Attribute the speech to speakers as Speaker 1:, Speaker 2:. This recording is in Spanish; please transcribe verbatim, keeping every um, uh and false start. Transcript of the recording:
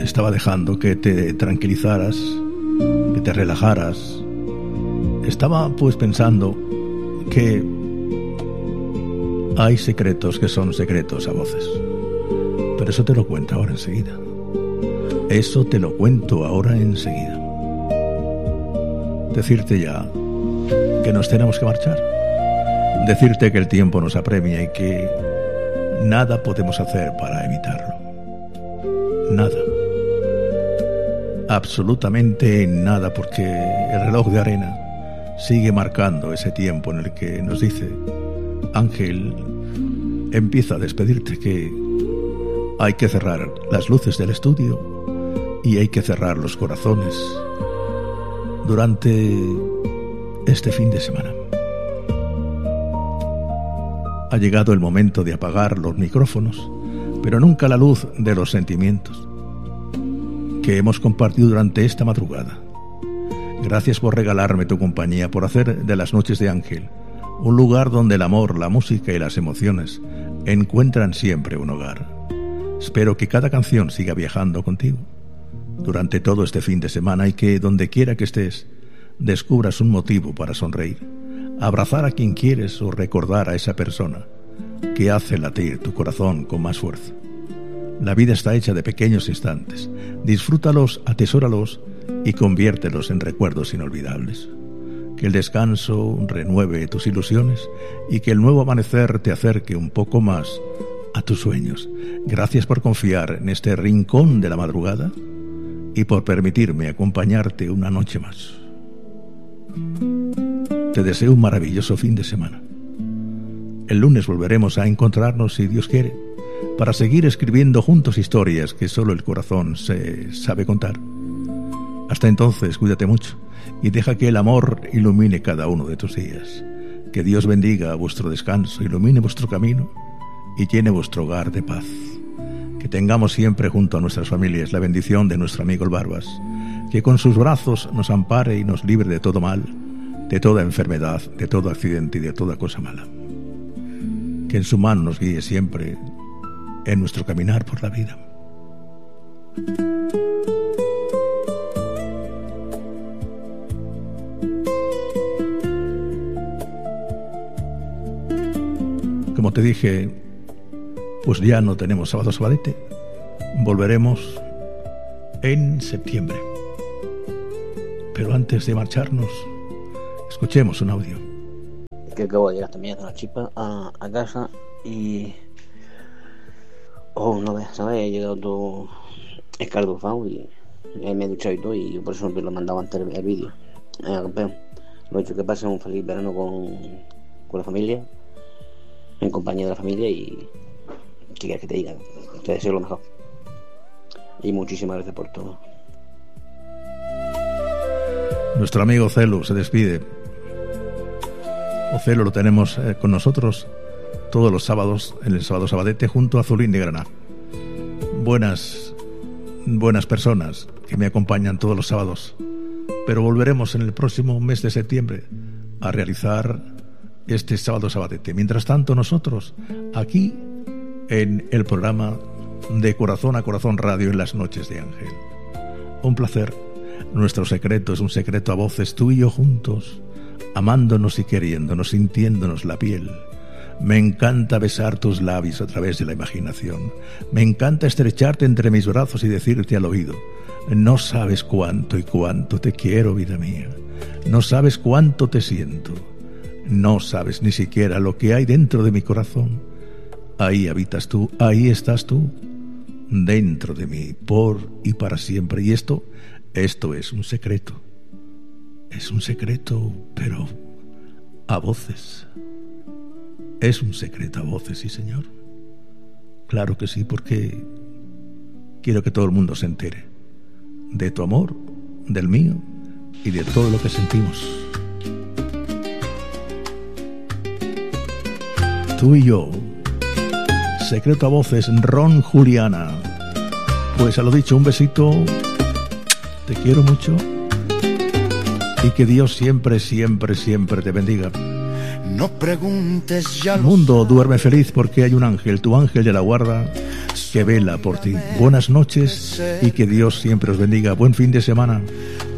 Speaker 1: estaba dejando que te tranquilizaras, que te relajaras. Estaba pues pensando que hay secretos que son secretos a voces. Pero eso te lo cuento ahora enseguida. Eso te lo cuento ahora enseguida. Decirte ya que nos tenemos que marchar. Decirte que el tiempo nos apremia y que nada podemos hacer para evitarlo. Nada. Absolutamente nada, porque el reloj de arena sigue marcando ese tiempo en el que nos dice: Ángel, empieza a despedirte, que hay que cerrar las luces del estudio y hay que cerrar los corazones durante este fin de semana. Ha llegado el momento de apagar los micrófonos, pero nunca la luz de los sentimientos que hemos compartido durante esta madrugada. Gracias por regalarme tu compañía, por hacer de las noches de Ángel un lugar donde el amor, la música y las emociones encuentran siempre un hogar. Espero que cada canción siga viajando contigo durante todo este fin de semana y que, donde quiera que estés, descubras un motivo para sonreír, abrazar a quien quieres o recordar a esa persona que hace latir tu corazón con más fuerza. La vida está hecha de pequeños instantes. Disfrútalos, atesóralos y conviértelos en recuerdos inolvidables. Que el descanso renueve tus ilusiones y que el nuevo amanecer te acerque un poco más a tus sueños. Gracias por confiar en este rincón de la madrugada y por permitirme acompañarte una noche más. Te deseo un maravilloso fin de semana. El lunes volveremos a encontrarnos, si Dios quiere, para seguir escribiendo juntos historias que solo el corazón se sabe contar. Hasta entonces, cuídate mucho y deja que el amor ilumine cada uno de tus días. Que Dios bendiga vuestro descanso, ilumine vuestro camino y llene vuestro hogar de paz. Que tengamos siempre junto a nuestras familias la bendición de nuestro amigo el Barbas, que con sus brazos nos ampare y nos libre de todo mal, de toda enfermedad, de todo accidente y de toda cosa mala. Que en su mano nos guíe siempre en nuestro caminar por la vida. Como te dije, pues ya no tenemos sábado sabadete. Volveremos en septiembre. Pero antes de marcharnos, escuchemos un audio.
Speaker 2: Que acabo de llegar también a la chipa a, a casa y... Oh, no ves, ¿sabes? He llegado todo escaldufado y, y me he duchado y todo, y por eso lo mandaba antes el, el vídeo. Eh, campeón, lo he dicho, que pasen un feliz verano con, con la familia, en compañía de la familia, y ¿qué quieres que te diga? Te deseo lo mejor. Y muchísimas gracias por todo.
Speaker 1: Nuestro amigo Celo se despide. Ocelo lo tenemos eh, con nosotros todos los sábados, en el sábado sabadete, junto a Zulín de Granada. Buenas, buenas personas que me acompañan todos los sábados. Pero volveremos en el próximo mes de septiembre a realizar este sábado sabadete. Mientras tanto, nosotros, aquí, en el programa de Corazón a Corazón Radio, en las noches de Ángel. Un placer. Nuestro secreto es un secreto a voces, tú y yo juntos, amándonos y queriéndonos, sintiéndonos la piel. Me encanta besar tus labios a través de la imaginación. Me encanta estrecharte entre mis brazos y decirte al oído: no sabes cuánto y cuánto te quiero, vida mía. No sabes cuánto te siento. No sabes ni siquiera lo que hay dentro de mi corazón. Ahí habitas tú, ahí estás tú, dentro de mí, por y para siempre. Y esto, esto es un secreto. Es un secreto, pero a voces. Es un secreto a voces, sí, señor. Claro que sí, porque quiero que todo el mundo se entere de tu amor, del mío y de todo lo que sentimos. Tú y yo. Secreto a voces, Ron Juliana. Pues a lo dicho, un besito. Te quiero mucho. Y que Dios siempre, siempre, siempre te bendiga.
Speaker 3: No preguntes ya.
Speaker 1: Mundo, duerme feliz porque hay un ángel, tu ángel de la guarda, que vela por ti. Buenas noches y que Dios siempre os bendiga. Buen fin de semana.